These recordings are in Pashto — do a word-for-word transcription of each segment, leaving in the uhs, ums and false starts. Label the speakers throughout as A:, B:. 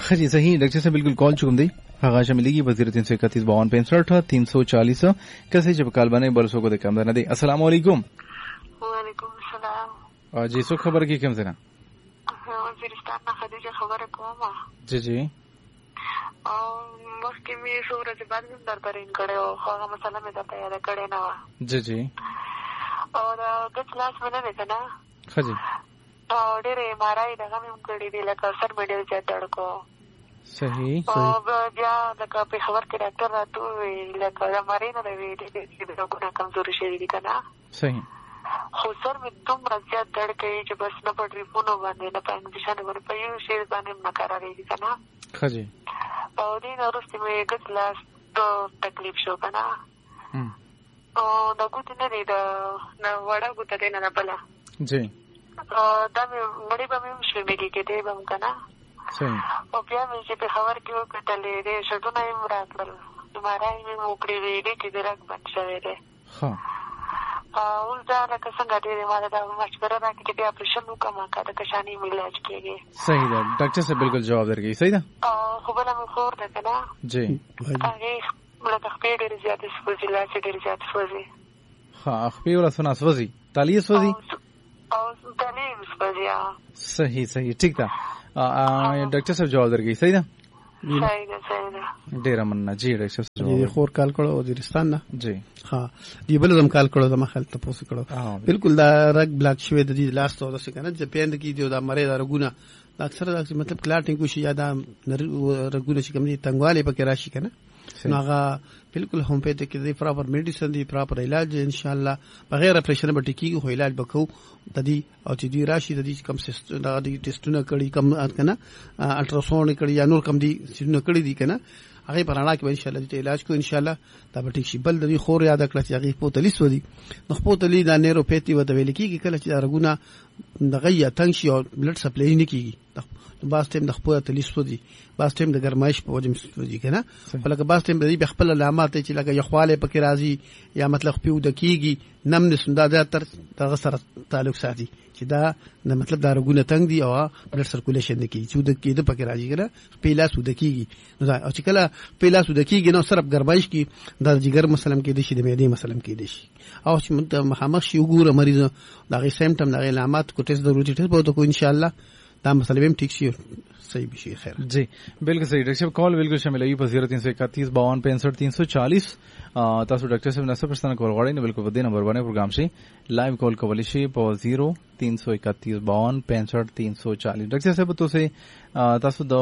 A: हाँ जी सही डॉक्टर साहब बिल्कुल कॉल चुकम दी आगाशा मिलेगी वजीर तीन सौ इकतीस बावन पैंसठ तीन सौ चालीस कैसे जब काल बने बरसों को देखा दे अस्सलाम वालेकुम।
B: वालेकुम सलाम
A: जी सो खबर की कम से ना
B: वजीरिस्तान ना खदीजा खबर कोमा
A: जी जी
B: और मस्की में सूरज बाद में दरबारीन करे हो होगा मसाला में जाता है करे ना
A: जी जी
B: और कुछ क्लास में ना देखा ना
A: हाँ जी
B: और डेरे मारा ही लगा मैं उनके डी लगा सर मेडल जाता लड़को
A: सही
B: और जा लगा पे खबर के डॉक्टर रातू लगा हमारे ना रवि डी लोगों ना कमजोरी शेरी का ना
A: सही
B: हो सर में तुम रज्जा दड़ के जो बस न पड़ रही पुनो बांधे न पैंग दिशा न बने पयू शेर बांधे न करा रही का ना
A: हाँ जी
B: और दिन और उसमें में एक क्लास तो तकलीफ शो का ना
A: हम्म
B: और नगुत न रे द न वड़ा गुता दे ना पला
A: जी
B: दम बड़ी बमी मुश्किल में की के दे बम का ना
A: सही
B: और प्यार में से पे खबर क्यों कटले रे शतु ना इम रातल तुम्हारा ही में मुकड़ी वे के दे रख बन जावे रे
A: हाँ
B: उल्टा लगा संगाते रे मारा दा मशवरा ना कि के ऑपरेशन नु कमा का दा कशानी में इलाज किए
A: सही है डॉक्टर से बिल्कुल जवाब दे गई सही ना
B: खबर में खोर देते ना
A: जी
B: आगे बड़ा तखपे डेर ज्यादा स्फोजी ला से डेर ज्यादा स्फोजी
A: हाँ अखपे वाला सुना स्फोजी तालिए स्फोजी
B: और तालिए स्फोजी
A: सही सही ठीक था डॉक्टर साहब जवाब दे गई सही ना
B: सही है सही है
A: डेरा मन्ना जी डॉक्टर साहब
C: ये खोर काल कड़ो वजीरिस्तान ना
A: जी
C: हाँ ये बल काल कड़ो दमा खाल तपोस कड़ो बिल्कुल दा रग ब्लैक शवे दी लास्ट तो से कना जपेंद की जो दा मरे दा रगुना अक्सर मतलब क्लाटिंग कुछ यादा रगुना शिकम दी तंगवाले पके राशि कना नागा बिल्कुल होम्योपैथिक दी प्रॉपर मेडिसिन दी प्रॉपर इलाज इंशाल्लाह बगैर ऑपरेशन बटी की हो इलाज बखौ तदी और दी राशि तदी कम से दी टेस्ट न कड़ी कम कना अल्ट्रासाउंड कड़ी या नूर कम दी न कड़ी दी कना आगे पराना के इंशाल्लाह दी इलाज को इंशाल्लाह तब ठीक शी बल दी खोर याद कलच आगे पोतलिस वदी नखपोतली दा नेरोपैथी व दवेल की कलच रगुना दगया तंगशी और ब्लड सप्लाई नहीं की बास टाइम د خپل تلیس ودی باس ټیم د ګرمایش په وجه مسودی کنه ولکه باس ټیم د دې خپل علامات چې لکه یخواله پکې راځي یا مطلب پیو د کیږي نم نسنده د تر دغه سره تعلق ساتي چې دا د مطلب دا رګونه تنگ دي او بلډ سرکولیشن د کیږي چې د کېده پکې راځي کنه پیلا سود کیږي نو دا او چې کله پیلا سود کیږي نو صرف ګرمایش کی د جګر مسلم کې دي شي د معدې مسلم کې دي شي او چې مخامخ شي وګوره مریض دغه سیمټم دغه علامات کو ټیسټ ضروري ټیسټ به تو ان شاء الله دا مسئلہ بھی ٹھیک سی صحیح بھی شی خیر
A: جی بالکل صحیح ڈاکٹر صاحب کال بالکل شامل ہوئی زیرو تین سو اکتیس باون پینسٹھ تین سو چالیس تاسو ڈاکٹر صاحب نسب پرستانه کول غواړئ نو بالکل په دې نمبر باندې پروګرام شي لایو کال کولی شي په زیرو تین سو اکتیس باون پینسٹھ تین سو چالیس ڈاکٹر صاحب تو سے تاسو د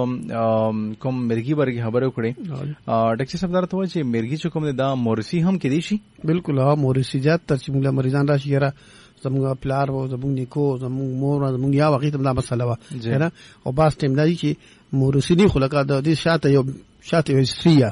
A: کوم مرګي برګي خبرو کړې ډاکټر صاحب درته وایي چې مرګي چې کوم دا مورسی هم کې دي شي بالکل ها مورسی جات تر چې موږ مریضان راشي یاره زموږ پلار او زموږ نیکو زموږ مور زموږ یا وخت دا مسله وا کنه او باس ټیم دی چې مورسی نه خلقا د دې شاته یو شاته یو سیا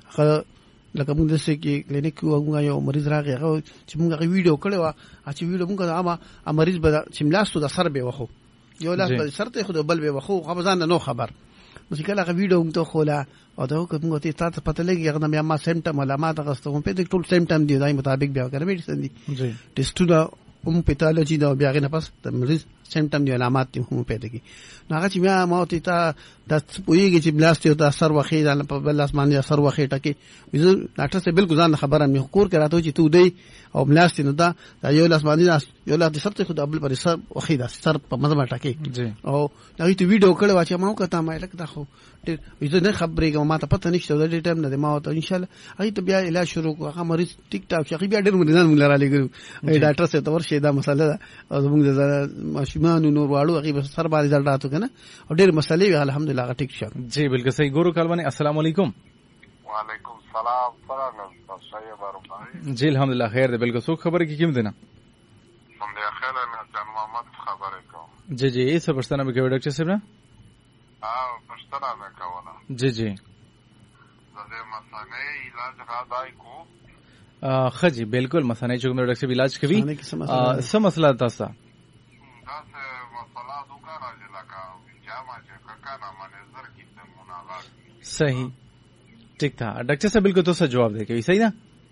A: لکه موږ د سې کې کلینیک وګورم یو مریض راغی هغه چې موږ ویډیو کړو ا چې ویډیو موږ عامه مریض به چې ملاسو د سر به وخو یو لاس به سر ته خو بل به وخو خبرزان نو خبر نو چې کله هغه ویډیو موږ ته خولا او دا کوم ته تاسو پته لګي هغه مې ما سیمټم علامات غوښتم په دې ټول سیمټم دي دای مطابق بیا کړم میډیسن دي ټیسټونه هم پیتالوجي دا بیا غنه پس د مریض سیمټم دی علامات دي هم پیدا کی نو هغه چې بیا ما ته تا د پویږي چې بلاست او اثر وخی د په اسمان دي اثر وخی ټکی وزو ډاکټر سے بالکل ځان خبره مې کور کراته چې تو دی او بلاست نو دا یو اسمان دي یو لاس سر ته خو د خپل پر سر وخی دا سر په مزه ټکی او دا ته ویډیو کړو چې ما وکړه ما لکه دا خو وزو نه خبرې ما ته پته نشته د دې ټایم نه ما ته ان شاء الله هغه ته بیا علاج شروع کو هغه مریض ټیک ټاک شي بیا ډېر مریضان موږ لرالې ګرو ډاکټر سے تور شه دا مسله ده او موږ د ماشومان نور واړو هغه سر باندې ځل راتو کنه او ډېر مسلې الحمدلله هغه ټیک شه جی بالکل صحیح ګورو کالبانی السلام علیکم
D: وعلیکم السلام فرغ صحیح بارو
A: جی الحمدلله خیر ده بالکل سو خبر کی کیم دینا
D: هم دې خیر نه جان محمد خبره کوم
A: جی جی ایسا پښتنه به کوي ډاکټر صاحب نه
D: اه پښتنه مې کوله
A: جی جی
D: زه مسانه علاج غاډای
A: کو خجی بالکل مسانه چې کوم ډاکټر صاحب علاج کوي څه مسله تاسو
D: دا څه مسله دوکا راځي لکه جامه چې کاکا نه زر کیته مونږه
A: صحیح ٹھیک تھا ڈاکٹر صاحب بالکل تو سر جواب دے کے صحیح نا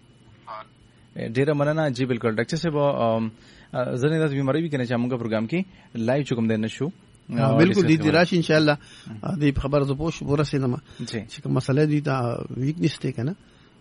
A: ډیره مننه جی بالکل ډاکټر صاحب زنه د بیماری به کنه چې موږ پروګرام کې لایو چوکم دین شو
C: بالکل دې راشي ان شاء الله دې خبر ز پوښ ورسېنم چې کوم مسله دي دا ویکنس ته کنه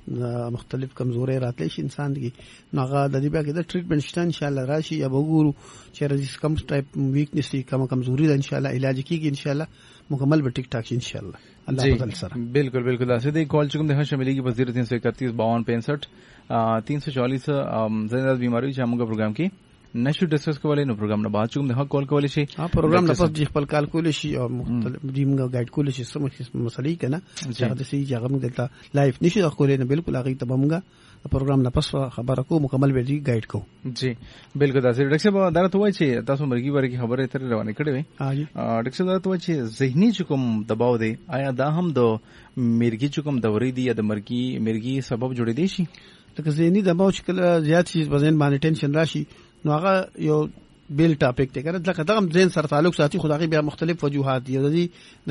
C: مختلف کمزوري راتلی شي انسان دي ناغه د دې بیا کې د ټریټمنټ شته ان شاء الله راشي یا وګورو چې رزس کم ټایپ ویکنس دي کوم کمزوري ده ان شاء الله علاج کیږي ان شاء الله مکمل به ټیک ټاک ان شاء الله الله فضل سره
A: بالکل بالکل اسه دې کال چکم ده شاملېږي په زیرو تین سو اکتیس باون پینسٹھ تین سو چالیس زنده بیماری چې موږ پروګرام کې نشو ډسکس کولای نو پروګرام نه بعد چوم نه کال کولای شي
C: ها پروګرام نه پس د خپل کال کولای شي او مختلف دیمګه گایډ کولای شي سم مسلې کنه چې د سي جګم دلته لایف نشي د کولای نه بالکل هغه ته بمګه پروګرام نه پس خبره کو مکمل به دی گایډ کو
A: جی بالکل دا سره ډاکټر صاحب دا ته وایي چې تاسو مرګي ورګي خبره تر روانه کړې وي
C: ها جی
A: ډاکټر صاحب دا ته وایي چې ذهني چکم دباو دی آیا دا هم د مرګي چکم دوري دی یا د مرګي مرګي سبب جوړې دي شي
C: لکه ذهني دباو چې کله زیات شي وزن باندې ټینشن راشي نو هغه یو بیل ټاپک ته کنه ځکه دا هم ځین سره تعلق ساتي خدای بیا مختلف وجوهات دي د دې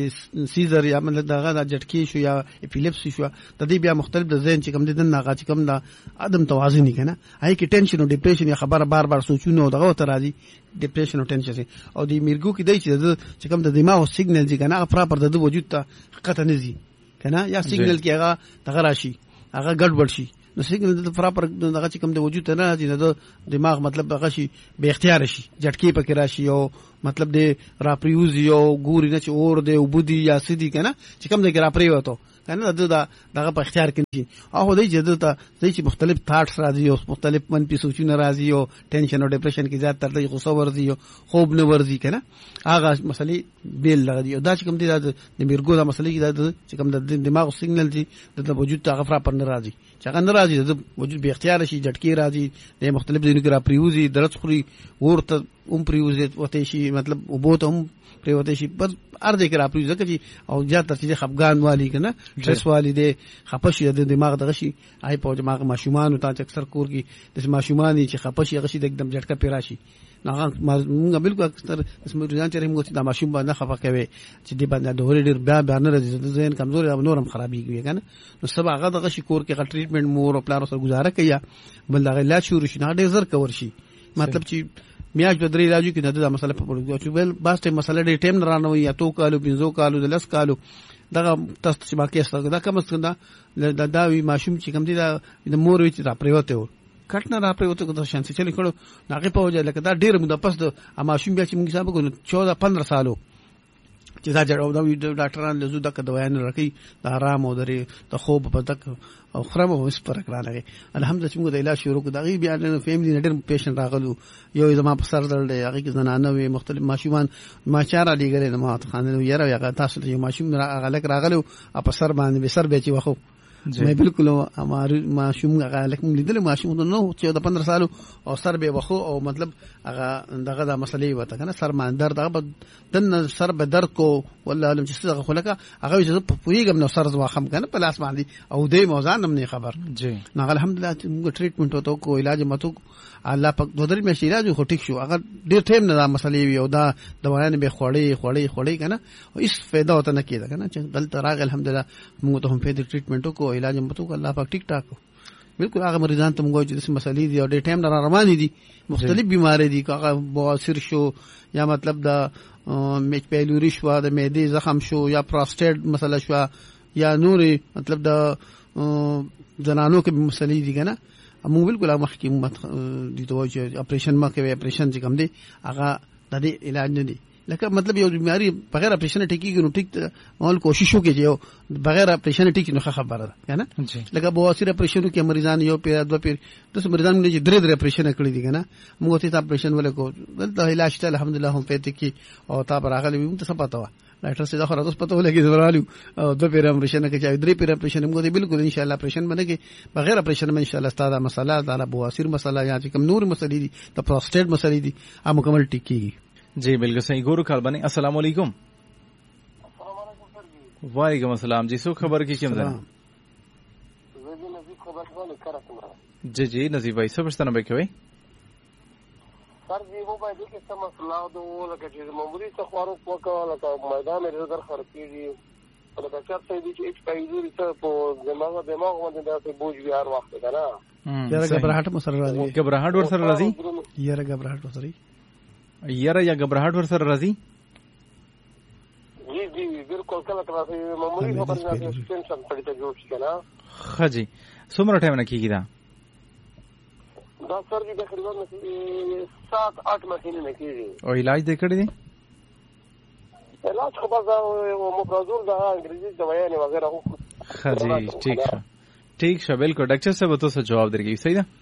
C: د سیزر یا مطلب دغه د جټکی شو یا اپیلیپسي شو د دې بیا مختلف د ذهن چې کوم د ناغه چې کوم د عدم توازن کنه هاي کې ټینشن او ډیپریشن یا خبره بار بار سوچونه دغه تر راځي ډیپریشن او ټینشن او د میرګو کې دی چې کوم د دماغ سیګنل دي کنه پراپر د وجود ته حقیقت نه زی کنه یا سیګنل کې هغه دغه راشي هغه ګډوډ شي نو سیګنل د پراپر دغه چې کوم د وجود ته نه راځي نو د دماغ مطلب هغه شي به اختیار شي جټکی پکې راشي او مطلب د راپریوز یو ګوري نه چې اور د وبدي یا سدي کنه چې کوم د راپریوته کنه د دغه په اختیار کې دي او د جدت ته چې مختلف ثاټس راځي او مختلف منفي سوچونه راځي او ټینشن او ډیپریشن کې زیات تر د غوسه ورځي او خوب نه ورځي کنه هغه مسلې بیل لګي او دا چې کوم دي د میرګو د مسلې کې چې کوم د دماغ سیګنل دي د وجود ته غفرا پر نه راځي چې هغه نه راځي د وجود به اختیار شي جټکی راځي د مختلف ځینو کې را پریوزي درڅ خوري ورته هم پریوزي وته شي مطلب وبوت هم پریوته شي پر ارزه کې را پریوزي کوي او زیات تر چې خفګان والی کنه سټرس والی د خپشي د دماغ دغه شي آی په دماغ ماشومان ته اکثر کور کې د ماشومان چې خپشي هغه شي د एकदम جټکا پیرا شي نه موږ بالکل اکثر اسمه ځان چې موږ د ماشوم باندې خفه کوي چې د باندې د هوري ډیر بیا بیان راځي د ذهن کمزوري او نورم خرابېږي کنه نو سبا هغه دغه شي کور کې ټریټمنټ مور او پلان سره گزاره کوي بل دغه علاج شروع شي نه ډیر زر کور شي مطلب چې میاج د درې راځي کې د مسله په پروګرام چې بل باسته مسله ډېر ټیم نه رانوي یا تو کالو پنځو کالو د لس کالو دغه تاسو چې باقي است دا کوم څنګه دا دا وی ماشوم چې کوم دي د مور وی چې را پریوته و کټ نه را پریوته کو د شانسي چلی کړو هغه په وجه لکه دا ډېر موږ پس د ماشوم بیا چې موږ حساب کوو چودہ پندرہ سالو چې دا جوړ دا ډاکټران له زو دغه دوايان راکې د آرام او د خوب په تک او خرم او سپر کړه الحمدلله چې موږ د علاج شروع کړو دا غي بیا د فیملی نډر پیشنټ راغلو یو زما په سر درل دی هغه کې زنانه وي مختلف ماشومان ما چاره لګره ما خانه یره هغه تاسو ته ماشوم راغلک راغلو په سر باندې به سر به چې وخو مې بالکل امر ماشوم هغه لکه موږ لیدل ماشوم نو چې د پندرہ سالو او سر به وخو او مطلب هغه دغه د مسلې وته کنه سر باندې درد هغه دن سر به درد کو ولا علم چې څنګه خلکه هغه چې په پویګم نو سر زواخم کنه په لاس باندې او دې موزان هم نه خبر
A: جی
C: نو الحمدلله موږ ټریټمنټ وته کو علاج متو الله پاک دوه درې مې علاج خو ټیک شو هغه ډیر ټیم نه دا مسلې وي او دا دوايان به خوړې خوړې خوړې کنه او هیڅ فایده وته نه کیده کنه چې دلته راغ الحمدلله موږ ته هم په دې ټریټمنټ کو علاج متو الله پاک ټیک ټاک بالکل هغه مریضان ته موږ چې د مسلې دي او ډیر ټیم نه روان دي مختلف بیماری دي هغه بواسیر شو یا مطلب د میچ پیلوري شو د معدې زخم شو یا پروستات مسله شو یا نوري مطلب د زنانو کې مسلې دي کنه موږ بالکل هغه مخکې دي ته چې اپریشن ما کوي اپریشن چې کوم دي هغه د دې علاج نه دي لکه مطلب یو بیماری بغیر اپریشن ټیکيږي نو ټیک مول کوشش وکړي چې بغیر اپریشن ټیک نه خبره ده کنه لکه بواسیر اپریشن کې مریضان یو پیر دو پیر تاسو مریضان نه درې درې اپریشن کړی دي کنه موږ ته اپریشن ولکو دلته علاج ته الحمدلله هم پېته کې او تا راغلی موږ ته څه پتا و ډاکټر سره خو راځو پته ولګي زرالو او د پیر اپریشن کې چې درې پیر اپریشن موږ بالکل ان شاء الله اپریشن باندې کې بغیر اپریشن باندې ان شاء الله ستاسو مسله د بواسیر مسله یا چې کوم نور مسلې دي د پروستات مسلې دي هم مکمل ټیک کیږي
A: جی بالکل صحیح ګورو کال باندې السلام علیکم
E: السلام علیکم سر جی
A: وعلیکم السلام جی سو خبر کی کیم زنه
E: زه نزیب خبر باندې کارته
A: جی جی نزیب بھائی سب ستنه به کوي
E: سر جی وو باندې کې سم مسله د لکه چې معمولی څه خورو وکړه لکه میدان یې در خرڅېږي لکه چرته دي چې اچ پیډوري څه په دماغ دماغ باندې داسې بوج وی هر وخت کنه
C: یاره غبرهټ مسره راځي
A: غبرهټ ور سره راځي
C: یاره غبرهټ ور سره
A: یاره یا غبرهټ ور سره راځي
E: جی بالکل کله کله معمولی خبره نه ټینشن پړې ته جوړ شي کنه.
A: خجی څومره ټایم نه کیږي دا؟
E: دا سر دې تقریبا سات آٹھ مہینے نه کیږي.
A: او علاج دې کړی دی؟
E: علاج خو بس مپرازول دا انګریزي دوايانې وغیرہ هو.
A: خجی ٹھیک ہے ٹھیک ہے بالکل ډاکټر صاحب تاسو جواب درکې صحیح ده.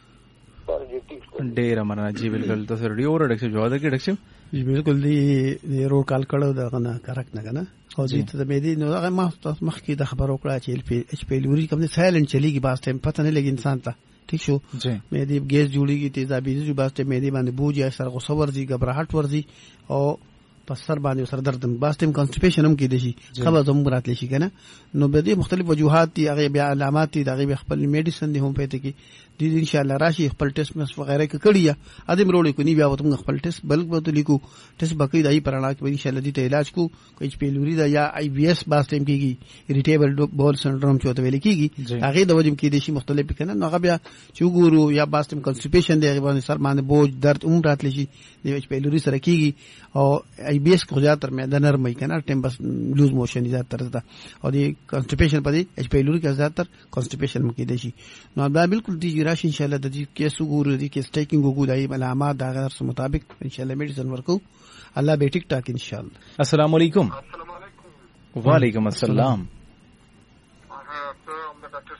A: ډیر مننه جی بالکل تاسو ریډیو اور ډاکټر جواب درکې ډاکټر
C: جی بالکل دی رو کال کړو دا کنه کریکټ نه کنه او دې ته مې دي نو هغه ما تاسو مخکې د خبرو کړه چې ایچ پی لوري کوم سایلنت چلیږي باز ټیم پته نه لګي انسان ته ٹھیک شو مې دې ګیس جوړیږي تیزابي جو باز ټیم مې دې باندې بوج یا سر غوسه ورځي غبرهټ ورځي او په سر باندې سر درد باز ټیم کانسټیپیشن هم کېدې شي خبر زموږ راتلی شي کنه. نو به دې مختلف وجوهات دي هغه بیا علامات دي هغه خپل میډیسن دي هم پېته کې دې ان شاء الله راشي خپل ټیسټ مس وغیرہ کې کړی یا ادم روړې کو نی بیا وته خپل ټیسټ بلک به ته لیکو ټیسټ بقې دای پرانا کې ان شاء الله دې ته علاج کو کوئی پی لوري دا یا ای بی ایس باز ټیم کېږي اریټیبل بول سنډروم چوته ویل کېږي هغه د وجم کې دي شي مختلف کنه. نو هغه بیا چې وګورو یا باز ټیم کانسټیپیشن دی هغه باندې سر باندې بوج درد عمر راتلی شي د ایچ پی لوري سره کېږي او ای بی ایس کو زیاتره مې د نرمۍ کنه ټیم بس لوز موشن زیاتره ده او د کانسټیپیشن په دې ایچ پی لوري کې زیاتره کانسټیپیشن مې کېدې شي. نو دا بالکل دي راشي ان شاء الله د دې کیس وګورو دي کیس ټیکنګ وګورو دای علامات دا غیر سره مطابق ان شاء الله میډیسن ورکو الله به ټیک ټاک ان شاء الله.
A: السلام علیکم.
E: السلام علیکم.
A: وعلیکم السلام.